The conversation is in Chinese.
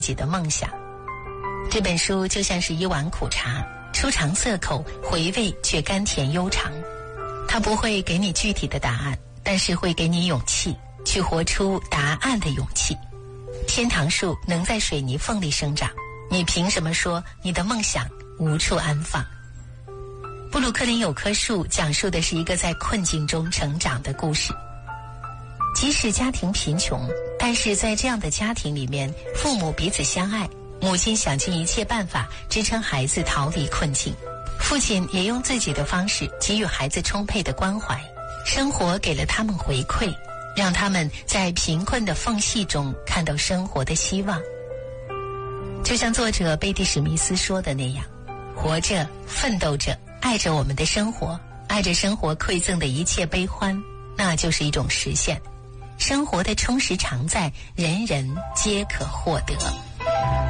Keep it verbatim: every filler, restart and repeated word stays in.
己的梦想。这本书就像是一碗苦茶，初尝涩口，回味却甘甜悠长。它不会给你具体的答案，但是会给你勇气，去活出答案的勇气。天堂树能在水泥缝里生长，你凭什么说你的梦想无处安放？布鲁克林有棵树讲述的是一个在困境中成长的故事。即使家庭贫穷，但是在这样的家庭里面，父母彼此相爱，母亲想尽一切办法支撑孩子逃离困境，父亲也用自己的方式给予孩子充沛的关怀。生活给了他们回馈，让他们在贫困的缝隙中看到生活的希望。就像作者贝蒂史密斯说的那样，活着，奋斗着，爱着我们的生活，爱着生活馈赠的一切悲欢，那就是一种实现。生活的充实常在，人人皆可获得。